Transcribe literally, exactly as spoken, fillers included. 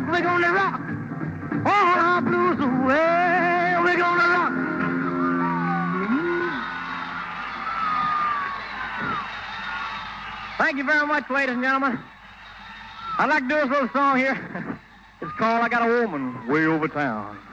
we're gonna rock. All our blues away, we're gonna rock. Thank you very much, ladies and gentlemen. I'd like to do this little song here. It's called I Got a Woman Way Over Town.